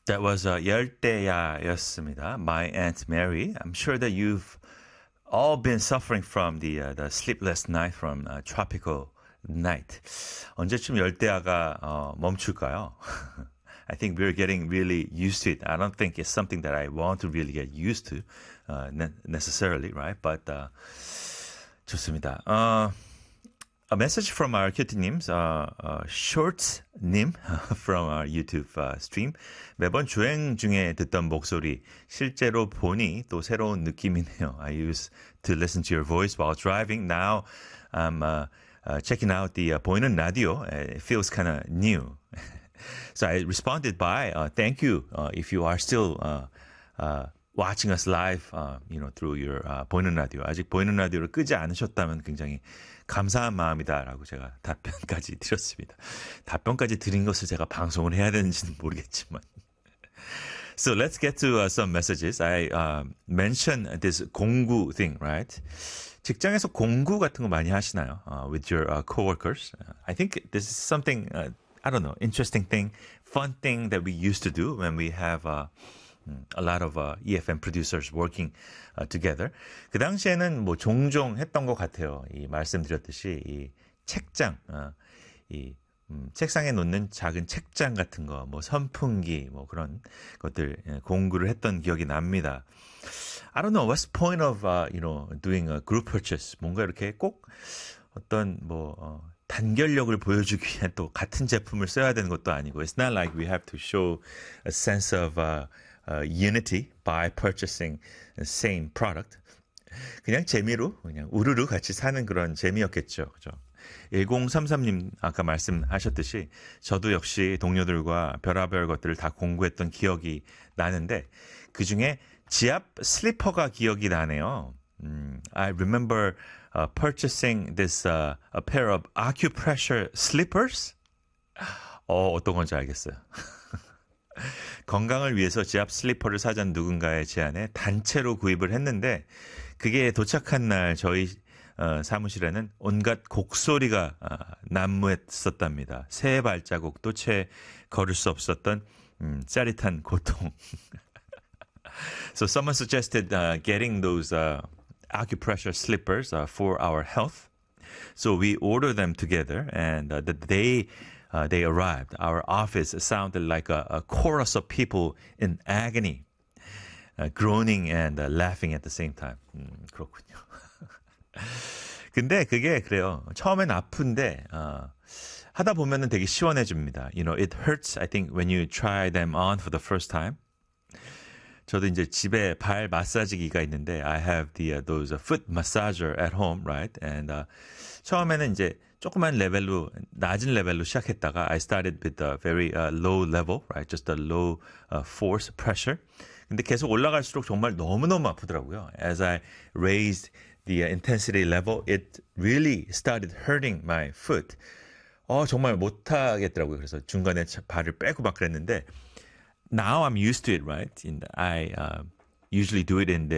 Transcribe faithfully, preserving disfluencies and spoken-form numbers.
That was uh, 열대야였습니다. My Aunt Mary. I'm sure that you've all been suffering from the uh, the sleepless night from uh, tropical night. 언제쯤 열대야가 어, 멈출까요? I think we're getting really used to it. I don't think it's something that I want to really get used to uh, ne- necessarily, right? But uh, 좋습니다. Uh, A message from our 큐티님's uh, uh, shorts님 from our YouTube uh, stream. 매번 주행 중에 듣던 목소리 실제로 보니 또 새로운 느낌이네요. I used to listen to your voice while driving. Now I'm uh, uh, checking out the uh, 보이는 라디오. It feels kind of new. So I responded by uh, thank you uh, if you are still uh, uh, watching us live, uh, you know, through your uh, 보이는 라디오. 아직 보이는 라디오를 끄지 않으셨다면 굉장히 감사한 마음이다라고 제가 답변까지 드렸습니다. 답변까지 드린 것을 제가 방송을 해야 되는지는 모르겠지만. So let's get to uh, some messages. I uh, mentioned this 공구 thing, right? 직장에서 공구 같은 거 많이 하시나요? Uh, with your uh, coworkers. Uh, I think this is something, uh, I don't know, interesting thing, fun thing that we used to do when we have uh, a lot of uh, E F M producers working uh, together. 그 당시에는 뭐 종종 했던 것 같아요. 이 말씀드렸듯이 이 책장, 어, 이 음, 책상에 놓는 작은 책장 같은 거, 뭐 선풍기, 뭐 그런 것들 예, 공구를 했던 기억이 납니다. I don't know what's the point of uh, you know doing a group purchase. 뭔가 이렇게 꼭 어떤 뭐 어, 단결력을 보여주기 위해 또 같은 제품을 써야 되는 것도 아니고. It's not like we have to show a sense of uh, Uh, unity by purchasing the same product. 그냥 재미로 그냥 우르르 같이 사는 그런 재미였겠죠. 그죠? 천삼십삼님 아까 말씀하셨듯이 저도 역시 동료들과 별의별 것들을 다 공구했던 기억이 나는데 그중에 지압 슬리퍼가 기억이 나네요. 음, I remember uh, purchasing this uh, a pair of acupressure slippers. 어, 어떤 건지 알겠어요. 건강을 위해서 지압 슬리퍼를 사자는 누군가의 제안에 단체로 구입을 했는데 그게 도착한 날 저희 어, 사무실에는 온갖 곡소리가 어, 난무했었답니다. 새 발자국도 채 걸을 수 없었던 음, 짜릿한 고통. So someone suggested uh, getting those uh, acupressure slippers uh, for our health. So we ordered them together and uh, the day Uh, they arrived. Our office sounded like a, a chorus of people in agony, uh, groaning and uh, laughing at the same time. 음, 그렇군요. 근데 그게 그래요. 처음엔 아픈데 어, 하다 보면은 되게 시원해집니다. You know, it hurts. I think when you try them on for the first time. 저도 이제 집에 발 마사지기가 있는데 I have the uh, those uh, foot massager at home, right? And uh, 처음에는 이제 조그만 레벨로 낮은 레벨로 시작했다가 I started with a very uh, low level, right? Just a low uh, force pressure. 근데 계속 올라갈수록 정말 너무너무 아프더라고요. As I raised the uh, intensity level, it really started hurting my foot. 어 정말 못하겠더라고요. 그래서 중간에 발을 빼고 막 그랬는데 Now I'm used to it, right? In the, I uh, usually do it in the